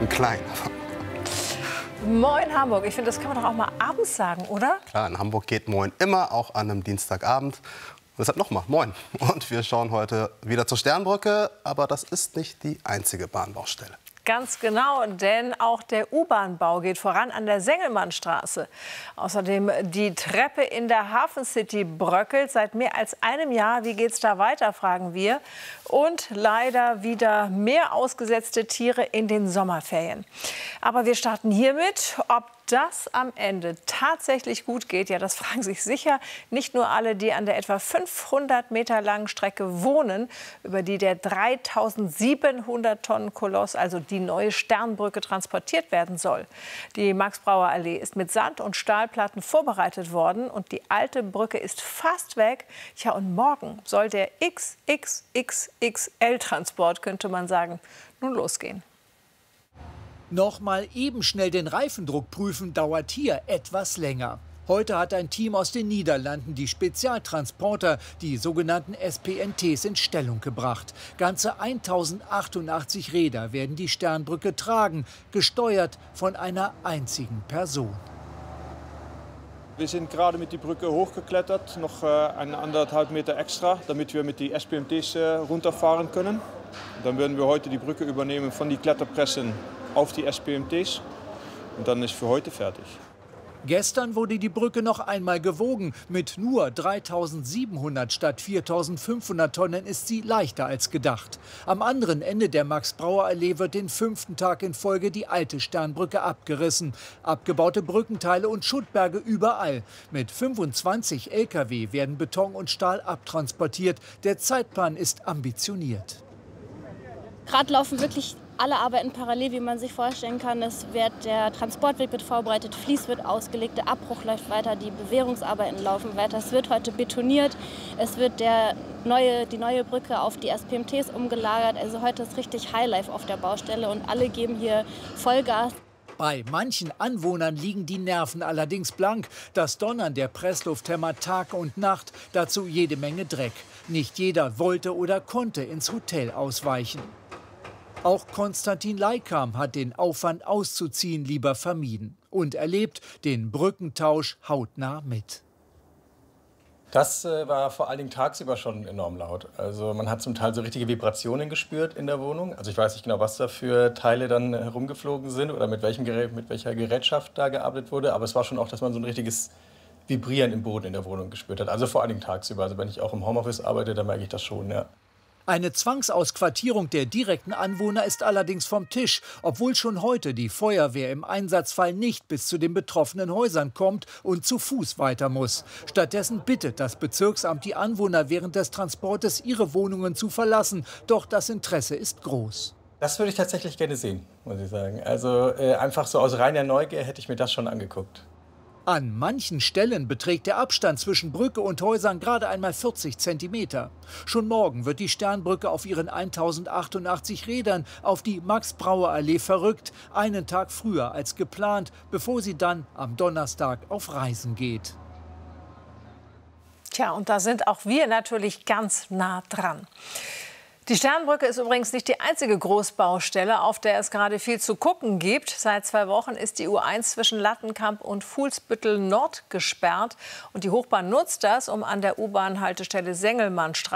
Ein klein. Moin Hamburg. Ich finde, das kann man doch auch mal abends sagen, oder? Klar, in Hamburg geht Moin immer, auch an einem Dienstagabend. Und deshalb nochmal Moin. Und wir schauen heute wieder zur Sternbrücke, aber das ist nicht die einzige Bahnbaustelle. Ganz genau, denn auch der U-Bahn-Bau geht voran an der Sengelmannstraße. Außerdem die Treppe in der Hafen City bröckelt seit mehr als einem Jahr. Wie geht's da weiter, fragen wir. Und leider wieder mehr ausgesetzte Tiere in den Sommerferien. Aber wir starten hiermit, ob das am Ende tatsächlich gut geht, ja, das fragen sich sicher nicht nur alle, die an der etwa 500 Meter langen Strecke wohnen, über die der 3700 Tonnen Koloss, also die neue Sternbrücke, transportiert werden soll. Die Max-Brauer-Allee ist mit Sand- und Stahlplatten vorbereitet worden und die alte Brücke ist fast weg. Ja, und morgen soll der XXXXL-Transport, könnte man sagen, nun losgehen. Noch mal eben schnell den Reifendruck prüfen, dauert hier etwas länger. Heute hat ein Team aus den Niederlanden die Spezialtransporter, die sogenannten SPNTs, in Stellung gebracht. Ganze 1088 Räder werden die Sternbrücke tragen, gesteuert von einer einzigen Person. Wir sind gerade mit die Brücke hochgeklettert, noch 1,5 Meter extra, damit wir mit die SPNTs runterfahren können. Dann werden wir heute die Brücke übernehmen von die Kletterpressen auf die SPNTs und dann ist für heute fertig. Gestern wurde die Brücke noch einmal gewogen. Mit nur 3.700 statt 4.500 Tonnen ist sie leichter als gedacht. Am anderen Ende der Max-Brauer-Allee wird den 5. Tag in Folge die alte Sternbrücke abgerissen. Abgebaute Brückenteile und Schuttberge überall. Mit 25 Lkw werden Beton und Stahl abtransportiert. Der Zeitplan ist ambitioniert. Gerade laufen wirklich alle Arbeiten parallel, wie man sich vorstellen kann. Der Transportweg wird vorbereitet, Fließ wird ausgelegt, der Abbruch läuft weiter, die Bewährungsarbeiten laufen weiter. Es wird heute betoniert, es wird die neue Brücke auf die SPNTs umgelagert. Also heute ist richtig Highlife auf der Baustelle und alle geben hier Vollgas. Bei manchen Anwohnern liegen die Nerven allerdings blank. Das Donnern der Pressluft hämmert Tag und Nacht, dazu jede Menge Dreck. Nicht jeder wollte oder konnte ins Hotel ausweichen. Auch Konstantin Leikam hat den Aufwand auszuziehen lieber vermieden und erlebt den Brückentausch hautnah mit. Das war vor allen Dingen tagsüber schon enorm laut. Also man hat zum Teil so richtige Vibrationen gespürt in der Wohnung. Also ich weiß nicht genau, was da für Teile dann herumgeflogen sind oder mit welcher Gerätschaft da gearbeitet wurde. Aber es war schon auch, dass man so ein richtiges Vibrieren im Boden in der Wohnung gespürt hat. Also vor allen Dingen tagsüber. Also wenn ich auch im Homeoffice arbeite, dann merke ich das schon, ja. Eine Zwangsaussquartierung der direkten Anwohner ist allerdings vom Tisch, obwohl schon heute die Feuerwehr im Einsatzfall nicht bis zu den betroffenen Häusern kommt und zu Fuß weiter muss. Stattdessen bittet das Bezirksamt die Anwohner während des Transportes, ihre Wohnungen zu verlassen. Doch das Interesse ist groß. Das würde ich tatsächlich gerne sehen, muss ich sagen. Also einfach so aus reiner Neugier hätte ich mir das schon angeguckt. An manchen Stellen beträgt der Abstand zwischen Brücke und Häusern gerade einmal 40 Zentimeter. Schon morgen wird die Sternbrücke auf ihren 1088 Rädern auf die Max-Brauer-Allee verrückt, einen Tag früher als geplant, bevor sie dann am Donnerstag auf Reisen geht. Tja, und da sind auch wir natürlich ganz nah dran. Die Sternbrücke ist übrigens nicht die einzige Großbaustelle, auf der es gerade viel zu gucken gibt. Seit 2 Wochen ist die U1 zwischen Lattenkamp und Fuhlsbüttel Nord gesperrt. Und die Hochbahn nutzt das, um an der U-Bahn-Haltestelle Sengelmannstraße